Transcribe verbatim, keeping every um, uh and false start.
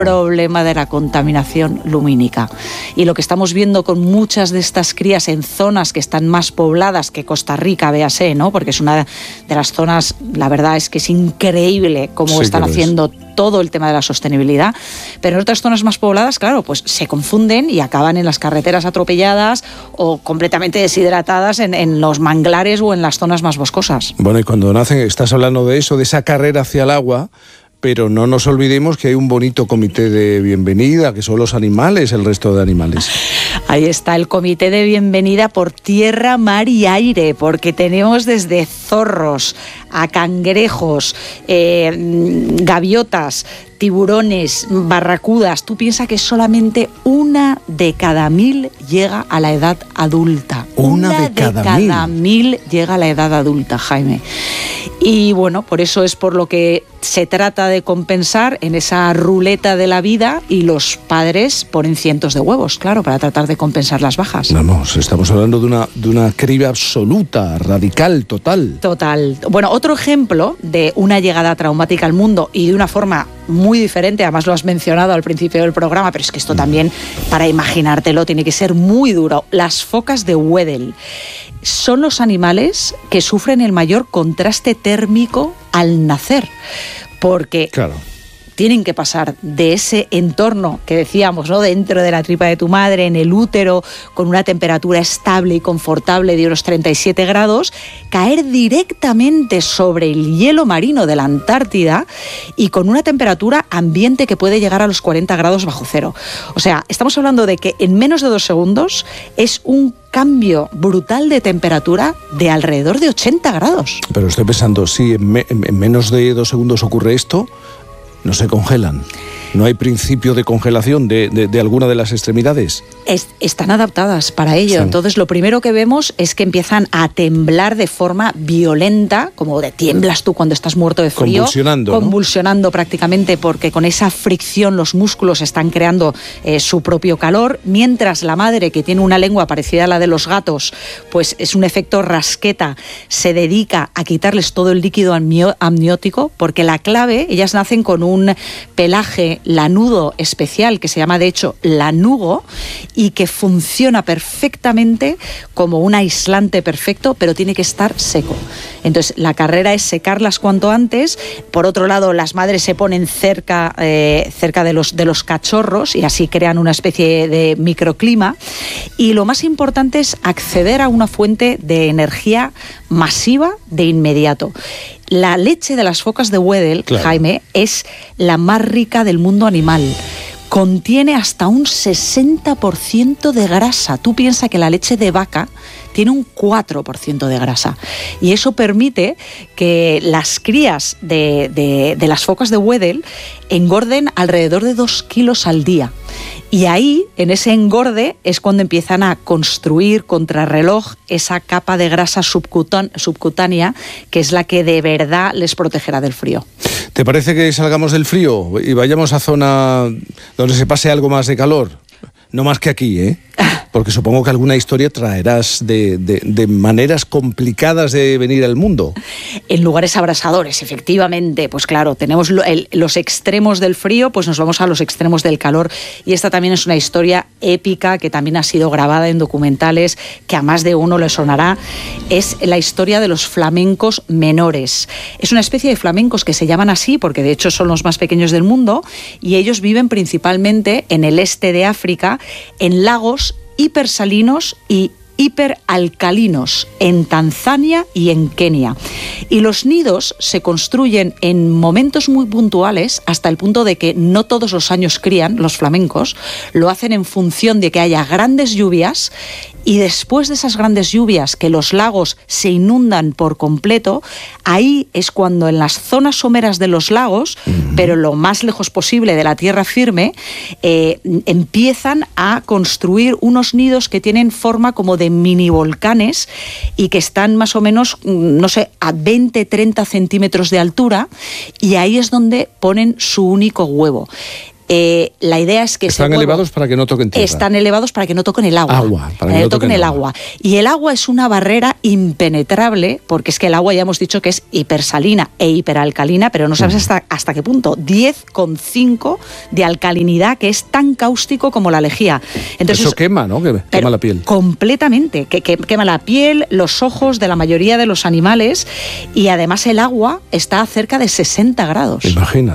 problema de la contaminación lumínica. Y lo que estamos viendo con muchas de estas crías en zonas que están más pobladas que Costa Rica, véase, ¿no? Porque es una de las zonas, la verdad es que es increíble cómo sí están haciendo todo el tema de la sostenibilidad, pero en otras zonas más pobladas, claro, pues se confunden y acaban en las carreteras atropelladas o completamente deshidratadas en, en los manglares o en las zonas más boscosas. Bueno, y cuando nacen, estás hablando de eso, de esa carrera hacia el agua, pero no nos olvidemos que hay un bonito comité de bienvenida, que son los animales, el resto de animales. Ahí está el comité de bienvenida por tierra, mar y aire, porque tenemos desde zorros a cangrejos, eh, gaviotas, tiburones, barracudas. Tú piensas que solamente una de cada mil llega a la edad adulta. Una, una de cada, de cada mil. mil llega a la edad adulta, Jaime. Y bueno, por eso es por lo que se trata de compensar en esa ruleta de la vida, y los padres ponen cientos de huevos, claro, para tratar de compensar las bajas. Vamos, estamos hablando de una, de una criba absoluta, radical, total. Total. Bueno, otro ejemplo de una llegada traumática al mundo y de una forma muy diferente, además lo has mencionado al principio del programa, pero es que esto también, para imaginártelo, tiene que ser muy duro. Las focas de Weddell son los animales que sufren el mayor contraste térmico al nacer, porque claro, tienen que pasar de ese entorno que decíamos, ¿no?, dentro de la tripa de tu madre, en el útero, con una temperatura estable y confortable de unos treinta y siete grados, caer directamente sobre el hielo marino de la Antártida y con una temperatura ambiente que puede llegar a los cuarenta grados bajo cero. O sea, estamos hablando de que en menos de dos segundos es un cambio brutal de temperatura de alrededor de ochenta grados. Pero estoy pensando, si en, me, en menos de dos segundos ocurre esto, no se congelan. ¿No hay principio de congelación de, de, de alguna de las extremidades? Es, están adaptadas para ello. Sí. Entonces, lo primero que vemos es que empiezan a temblar de forma violenta, como de tiemblas tú cuando estás muerto de frío. Convulsionando. Convulsionando, ¿no?, prácticamente, porque con esa fricción los músculos están creando eh, su propio calor, mientras la madre, que tiene una lengua parecida a la de los gatos, pues es un efecto rasqueta, se dedica a quitarles todo el líquido amniótico, porque la clave, ellas nacen con un pelaje lanudo especial que se llama de hecho lanugo y que funciona perfectamente como un aislante perfecto, pero tiene que estar seco. Entonces la carrera es secarlas cuanto antes. Por otro lado, las madres se ponen cerca, eh, cerca de los, de los cachorros y así crean una especie de microclima. Y lo más importante es acceder a una fuente de energía masiva de inmediato. La leche de las focas de Weddell, claro, Jaime, es la más rica del mundo animal. Contiene hasta un sesenta por ciento de grasa. Tú piensas que la leche de vaca tiene un cuatro por ciento de grasa. Y eso permite que las crías de, de, de las focas de Weddell engorden alrededor de dos kilos al día. Y ahí, en ese engorde, es cuando empiezan a construir contrarreloj esa capa de grasa subcután- subcutánea, que es la que de verdad les protegerá del frío. ¿Te parece que salgamos del frío y vayamos a zona donde se pase algo más de calor? No más que aquí, ¿eh? Porque supongo que alguna historia traerás de, de, de maneras complicadas de venir al mundo. En lugares abrasadores, efectivamente. Pues claro, tenemos lo, el, los extremos del frío, pues nos vamos a los extremos del calor. Y esta también es una historia épica que también ha sido grabada en documentales, que a más de uno le sonará. Es la historia de los flamencos menores. Es una especie de flamencos que se llaman así porque de hecho son los más pequeños del mundo, y ellos viven principalmente en el este de África, en lagos hipersalinos y hiperalcalinos en Tanzania y en Kenia. Y los nidos se construyen en momentos muy puntuales, hasta el punto de que no todos los años crían los flamencos, lo hacen en función de que haya grandes lluvias, y después de esas grandes lluvias, que los lagos se inundan por completo, ahí es cuando en las zonas someras de los lagos, uh-huh, pero lo más lejos posible de la tierra firme, eh, empiezan a construir unos nidos que tienen forma como de mini volcanes y que están más o menos, no sé, a veinte, treinta centímetros de altura, y ahí es donde ponen su único huevo. Eh, la idea es que están elevados para que no toquen tierra. Están elevados para que no toquen el agua. Agua, para que eh, no toquen el agua. agua. Y el agua es una barrera impenetrable, porque es que el agua ya hemos dicho que es hipersalina e hiperalcalina, pero no sabes hasta, hasta qué punto. diez coma cinco de alcalinidad, que es tan cáustico como la lejía. Entonces, eso quema, ¿no? Que quema la piel. Completamente, que, que quema la piel, los ojos de la mayoría de los animales, y además el agua está a cerca de sesenta grados. Imagina.